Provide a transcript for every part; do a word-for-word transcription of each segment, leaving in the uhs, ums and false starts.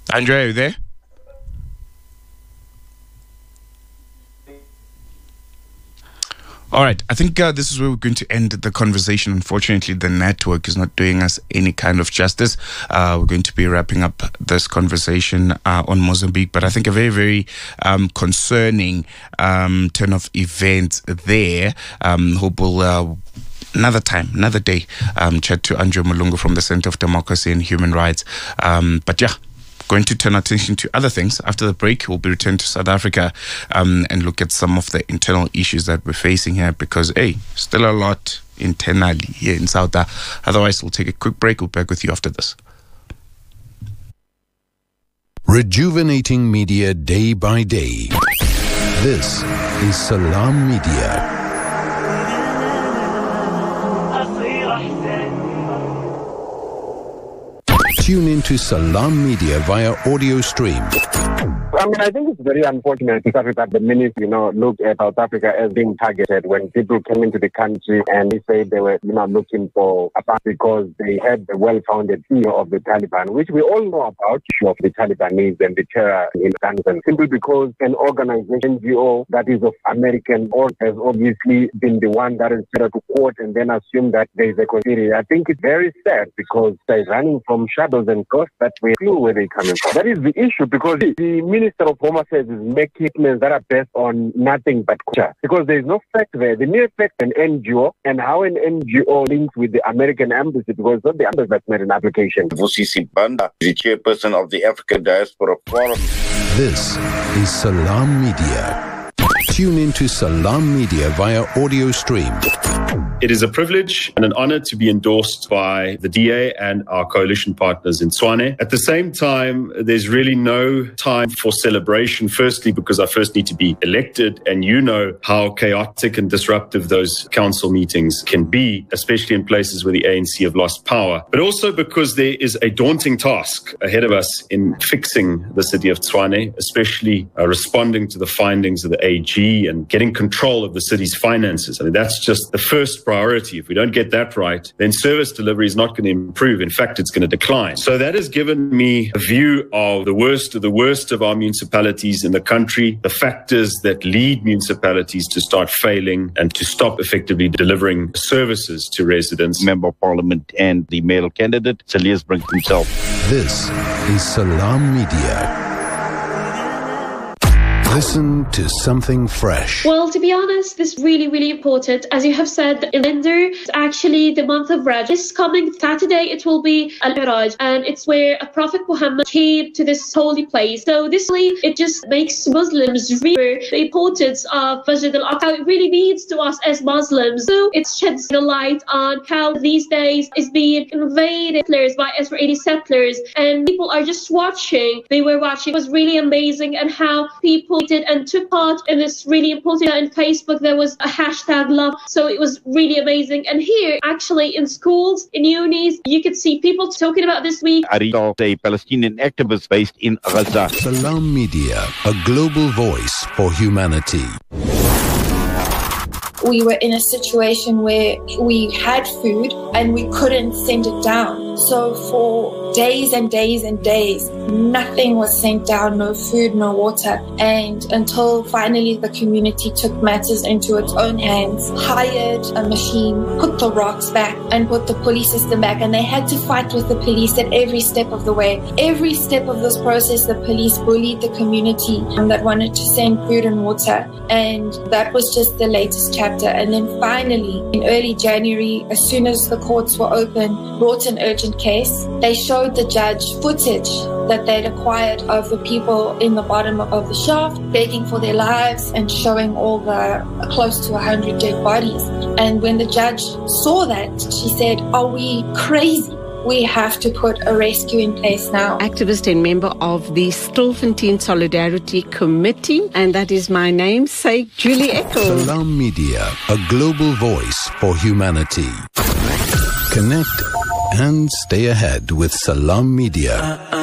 Andre, are you there? All right, I think uh, this is where we're going to end the conversation. Unfortunately, the network is not doing us any kind of justice. Uh, we're going to be wrapping up this conversation uh, on Mozambique, but I think a very, very um, concerning um, turn of events there. Um, hope we'll uh, another time, another day, um, chat to Andre Malungu from the Center of Democracy and Human Rights. Um, but yeah, going to turn attention to other things. After the break, we'll be returned to South Africa um, and look at some of the internal issues that we're facing here because, hey, still a lot internally here in South Africa. Otherwise, we'll take a quick break. We'll be back with you after this. Rejuvenating media day by day. This is Salam Media. Tune into Salam Media via audio stream. I mean, I think it's very unfortunate in South Africa that the minister, you know, looked at South Africa as being targeted when people came into the country and they said they were, you know, looking for a pass because they had the well-founded fear of the Taliban, which we all know about, issue of the Talibanese and the terror in Afghanistan, simply because an organization, N G O, that is of American origin has obviously been the one that is set to court and then assume that there is a conspiracy. I think it's very sad because they're running from shadows and ghosts that we clue where they're coming from. That is the issue because the, the Minister of Home Affairs is making statements that are based on nothing but culture because there is no fact there. The mere fact an N G O and how an N G O links with the American embassy because not the embassy that made an application. Vusisi Banda, the chairperson of the African Diaspora Forum. This is Salam Media. Tune into Salam Media via audio stream. It is a privilege and an honor to be endorsed by the D A and our coalition partners in Tshwane. At the same time, there's really no time for celebration. Firstly, because I first need to be elected, and you know how chaotic and disruptive those council meetings can be, especially in places where the A N C have lost power. But also because there is a daunting task ahead of us in fixing the city of Tshwane, especially uh, responding to the findings of the A G and getting control of the city's finances. I mean, that's just the first priority. If we don't get that right, then service delivery is not going to improve. In fact, it's going to decline. So that has given me a view of the worst of the worst of our municipalities in the country, the factors that lead municipalities to start failing and to stop effectively delivering services to residents. Member of Parliament and the male candidate, Salias Brink himself. This is Salam Media. Listen to something fresh. Well, to be honest, this is really, really important. As you have said, in Lender, it's actually the month of Rajab. This coming Saturday, it will be Al-Miraj, and it's where a Prophet Muhammad came to this holy place. So this really, it just makes Muslims remember the importance of Masjid al-Aqsa. It really means to us as Muslims. So it sheds the light on how these days is being invaded by Israeli settlers, and people are just watching. They were watching. It was really amazing, and how people and took part in this really important. On Facebook there was a hashtag love, so it was really amazing. And here actually in schools, in unis, you could see people talking about this week. Aridal, a Palestinian activist based in Gaza. Salam Media, a global voice for humanity. We were in a situation where we had food and we couldn't send it down. So for days and days and days, nothing was sent down, no food, no water. And until finally the community took matters into its own hands, hired a machine, put the rocks back and put the police system back. And they had to fight with the police at every step of the way. Every step of this process, the police bullied the community that wanted to send food and water. And that was just the latest chapter. And then finally, in early January, as soon as the courts were open, brought an urgent case. They showed the judge footage that they'd acquired of the people in the bottom of the shaft, begging for their lives and showing all the close to one hundred dead bodies. And when the judge saw that, she said, "Are we crazy? We have to put a rescue in place now." Activist and member of the Stilfontein Solidarity Committee, and that is my namesake, Julie Eccles. Salam Media, a global voice for humanity. Connect and stay ahead with Salam Media.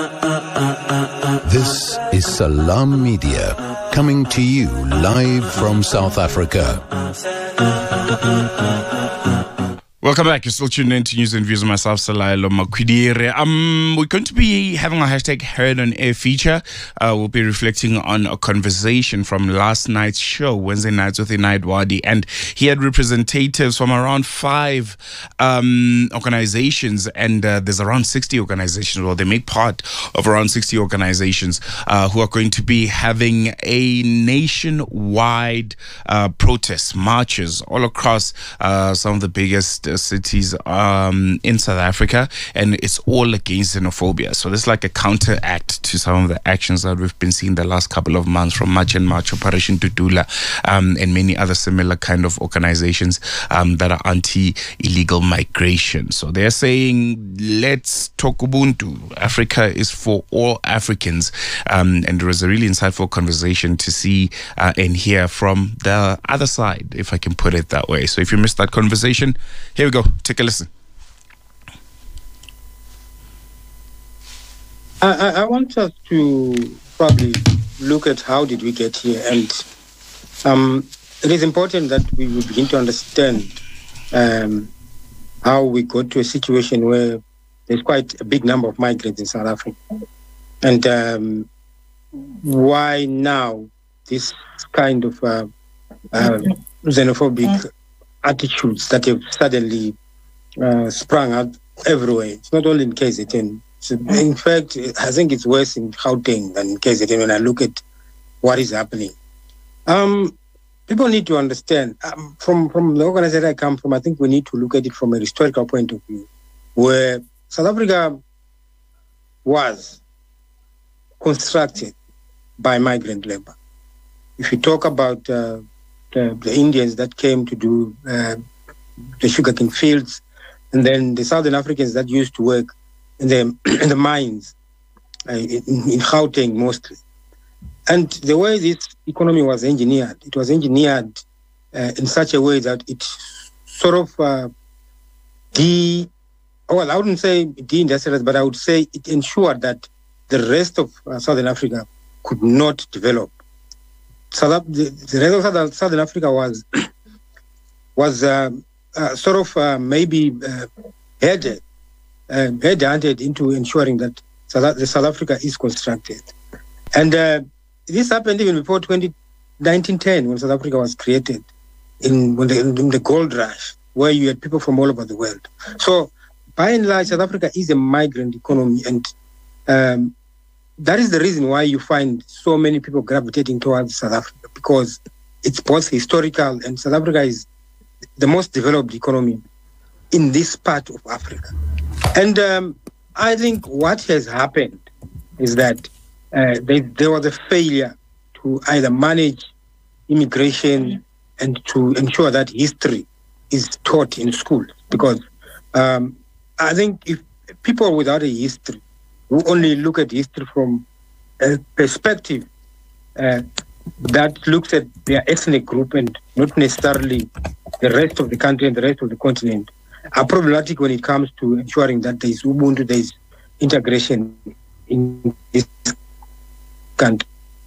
This is Salam Media, coming to you live from South Africa. Welcome back. You're still tuned in to News and Views with myself, Salailo Makwidire. Um, we're going to be having a hashtag Heard on Air feature. Uh, we'll be reflecting on a conversation from last night's show, Wednesday Nights with Inaid Wadi. And he had representatives from around five um, organizations. And uh, there's around sixty organizations. Well, they make part of around sixty organizations uh, who are going to be having a nationwide uh, protest, marches all across uh, some of the biggest cities um, in South Africa, and it's all against xenophobia. So this is like a counteract to some of the actions that we've been seeing the last couple of months from March and March, Operation Tutula, um, and many other similar kind of organizations um, that are anti-illegal migration. So they're saying, let's talk Ubuntu. Africa is for all Africans. Um, and there was a really insightful conversation to see uh, and hear from the other side, if I can put it that way. So if you missed that conversation, here we go. Take a listen. I, I want us to probably look at how did we get here, and um, it is important that we will begin to understand um, how we got to a situation where there's quite a big number of migrants in South Africa, and um, why now this kind of uh, uh, xenophobic attitudes that have suddenly uh, sprung up everywhere. It's not only in K Z N. So in fact, I think it's worse in Gauteng than in K Z N when I look at what is happening. Um, people need to understand, um, from, from the organization I come from, I think we need to look at it from a historical point of view, where South Africa was constructed by migrant labor. If you talk about uh, The, the Indians that came to do uh, the sugarcane fields, and then the Southern Africans that used to work in the, in the mines, uh, in, in Gauteng mostly. And the way this economy was engineered, it was engineered uh, in such a way that it sort of uh, de, well, I wouldn't say de-industrialized, but I would say it ensured that the rest of uh, Southern Africa could not develop. South, the, the rest of Southern, Southern Africa was was uh, uh, sort of uh, maybe uh, headed, uh, head-hunted into ensuring that South, the South Africa is constructed. And uh, this happened even before nineteen ten, when South Africa was created, in, when the, in the gold rush, where you had people from all over the world. So, by and large, South Africa is a migrant economy, and um, that is the reason why you find so many people gravitating towards South Africa, because it's both historical, and South Africa is the most developed economy in this part of Africa. And um, I think what has happened is that uh, they, there was a failure to either manage immigration and to ensure that history is taught in schools. Because um, I think if people without a history who only look at history from a perspective uh, that looks at their ethnic group and not necessarily the rest of the country and the rest of the continent, are problematic when it comes to ensuring that there is Ubuntu, there is integration in this country.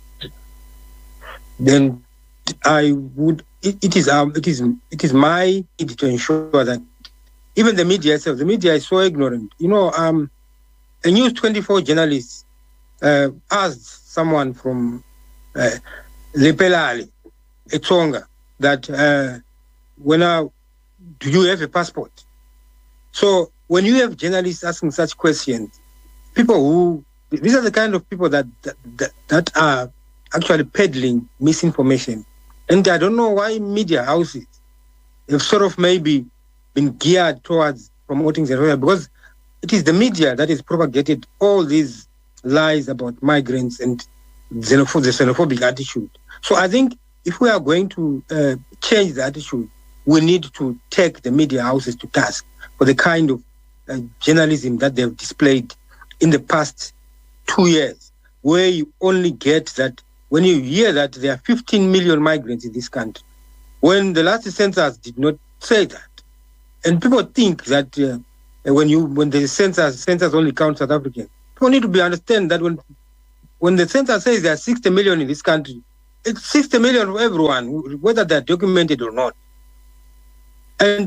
Then I would, it, it is um, it is it is my need to ensure that even the media itself, the media is so ignorant. You know, um, a News twenty-four journalist uh, asked someone from uh, Lepelali, Etonga, that uh, when I, do you have a passport? So when you have journalists asking such questions, people who, these are the kind of people that that, that, that are actually peddling misinformation. And I don't know why media houses have sort of maybe been geared towards promoting xenophobia, because it is the media that has propagated all these lies about migrants and xenophobic, the xenophobic attitude. So I think if we are going to uh, change the attitude, we need to take the media houses to task for the kind of uh, journalism that they've displayed in the past two years, where you only get that when you hear that there are fifteen million migrants in this country, when the last census did not say that. And people think that uh, when you when the census census only counts South Africans, people need to be understand that when when the census says there are sixty million in this country, it's sixty million for everyone, whether they're documented or not. And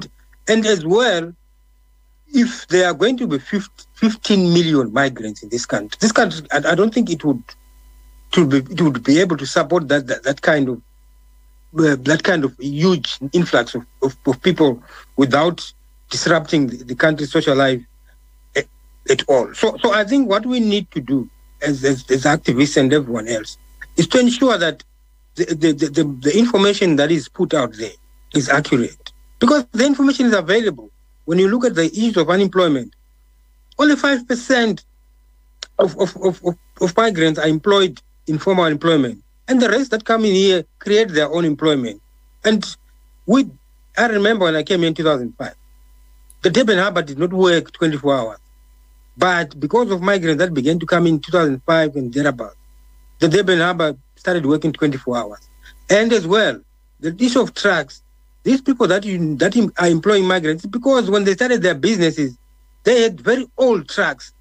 And as well, if there are going to be fifteen million migrants in this country, this country, I, I don't think it would, to be, it would be able to support that that, that kind of uh, that kind of huge influx of, of, of people without disrupting the, the country's social life at, at all. So, so I think what we need to do as, as, as activists and everyone else is to ensure that the, the, the, the information that is put out there is accurate. Because the information is available. When you look at the issues of unemployment, only five percent of, of, of, of, of migrants are employed in formal employment. And the rest that come in here create their own employment. And we, I remember when I came in two thousand five, the Durban Harbour did not work twenty-four hours. But because of migrants that began to come in two thousand five and thereabouts, the Durban Harbour started working twenty-four hours. And as well, the issue of trucks, these people that you, that are employing migrants, because when they started their businesses, they had very old trucks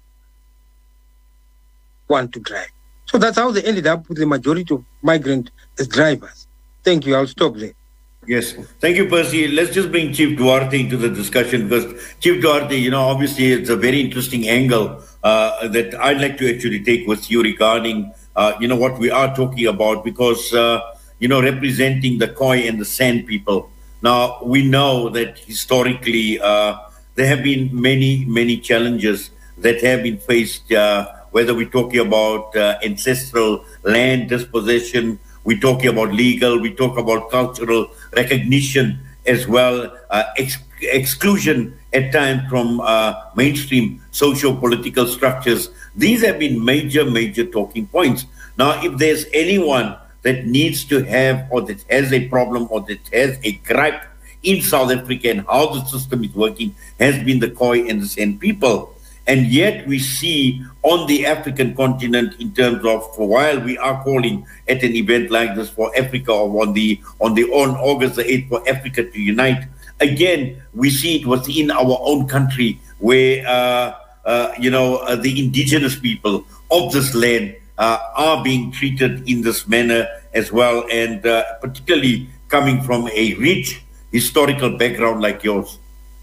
want to drive. So that's how they ended up with the majority of migrants as drivers. Thank you. I'll stop there. Yes. Thank you, Percy. Let's just bring Chief Duarte into the discussion, because Chief Duarte, you know, obviously it's a very interesting angle uh, that I'd like to actually take with you regarding, uh, you know, what we are talking about, because, uh, you know, representing the Khoi and the San people. Now, we know that historically uh, there have been many, many challenges that have been faced, uh, whether we're talking about uh, ancestral land dispossession, we're talking about legal, we talk about cultural recognition as well, uh, ex exclusion at times from uh, mainstream socio-political structures. These have been major, major talking points. Now, if there's anyone that needs to have, or that has a problem, or that has a gripe in South Africa and how the system is working, has been the Khoi and the San people. And yet we see on the African continent, in terms of, for while we are calling at an event like this for Africa, or on the on the on August the eighth for Africa to unite, again we see it within our own country, where uh, uh, you know uh, the indigenous people of this land uh, are being treated in this manner as well, and uh, particularly coming from a rich historical background like yours.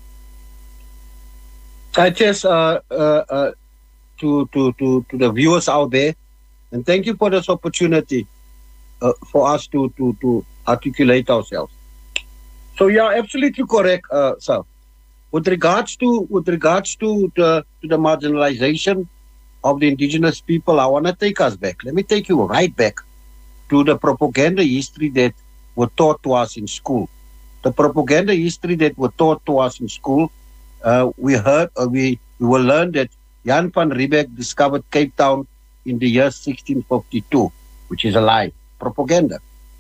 I just uh, uh, uh, to, to, to, to the viewers out there, and thank you for this opportunity uh, for us to, to, to articulate ourselves. So you are absolutely correct, uh, sir. With regards to with regards to the, to the marginalization of the indigenous people, I want to take us back. Let me take you right back to the propaganda history that were taught to us in school. The propaganda history that were taught to us in school. Uh, we heard, uh, we, we will learn that Jan van Riebeeck discovered Cape Town in the year sixteen fifty-two, which is a lie, propaganda.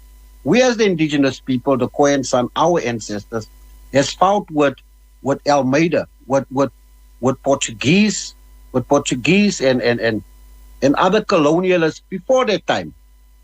We as the indigenous people, the Khoi and San, our ancestors, has fought with, with Almeida, with, with, with Portuguese, with Portuguese and, and, and, and other colonialists before that time.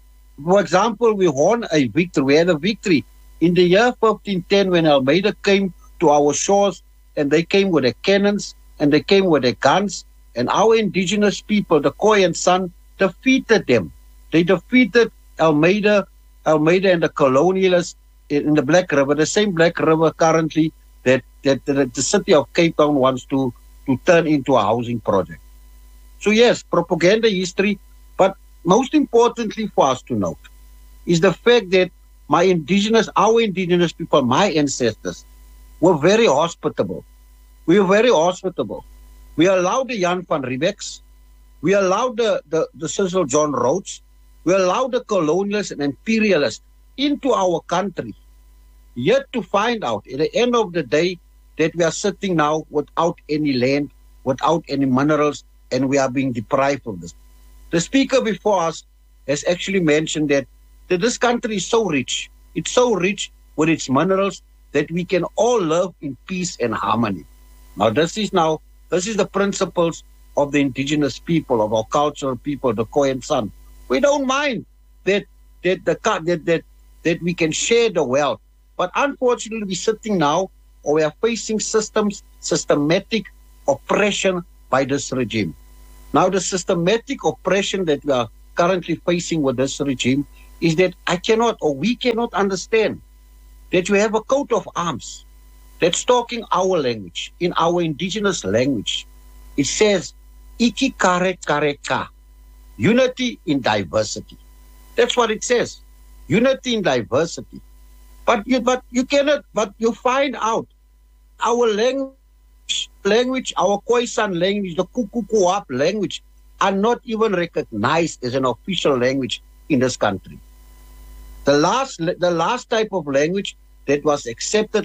For example, we won a victory, we had a victory in the year fifteen ten when Almeida came to our shores, and they came with their cannons, and they came with their guns, and our indigenous people, the Khoi and San, defeated them. They defeated Almeida, Almeida and the colonialists in, in the Black River, the same Black River currently that, that, that the city of Cape Town wants to, to turn into a housing project. So yes, propaganda history, but most importantly for us to note is the fact that my indigenous, our indigenous people, my ancestors, were very hospitable. We were very hospitable. We allowed the Jan van Riebeecks. We allowed the, the, the Cecil John Rhodes. We allowed the colonialists and imperialists into our country. Yet to find out, at the end of the day, that we are sitting now without any land, without any minerals, and we are being deprived of this. The speaker before us has actually mentioned that, that this country is so rich. It's so rich with its minerals that we can all live in peace and harmony. Now, this is now, this is the principles of the indigenous people, of our cultural people, the Khoi and San. We don't mind that that the that that that we can share the wealth, but unfortunately, we're sitting now, or we are facing systems, systematic oppression by this regime. Now, the systematic oppression that we are currently facing with this regime is that I cannot, or we cannot understand that you have a coat of arms. that's talking our language, in our indigenous language. It says, Iki kare kare ka, unity in diversity. That's what it says, unity in diversity. But you, but you cannot, but you find out our language, language, our Khoisan language, the Kukukuap language, are not even recognized as an official language in this country. The last, the last type of language that was accepted